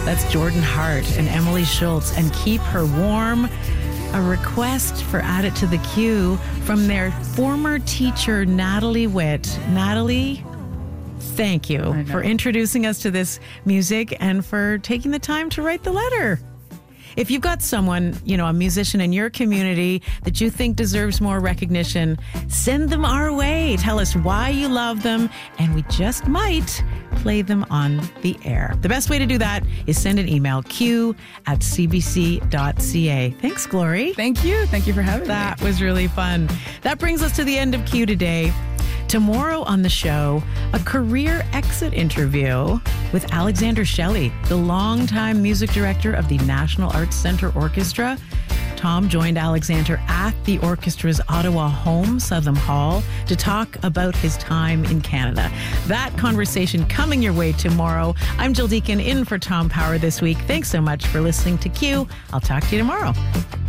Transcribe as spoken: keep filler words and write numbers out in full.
That's Jordan Hart and Emily Schultz, and Keep Her Warm. A request for Add It to the Queue from their former teacher, Natalie Witt. Natalie, thank you for introducing us to this music and for taking the time to write the letter. If you've got someone, you know, a musician in your community that you think deserves more recognition, send them our way. Tell us why you love them, and we just might play them on the air. The best way to do that is send an email, q at c b c dot c a. Thanks, Glory. Thank you. Thank you for having that me. That was really fun. That brings us to the end of Q today. Tomorrow on the show, a career exit interview with Alexander Shelley, the longtime music director of the National Arts Centre Orchestra. Tom joined Alexander at the orchestra's Ottawa home, Southam Hall, to talk about his time in Canada. That conversation coming your way tomorrow. I'm Jill Deacon in for Tom Power this week. Thanks so much for listening to Q. I'll talk to you tomorrow.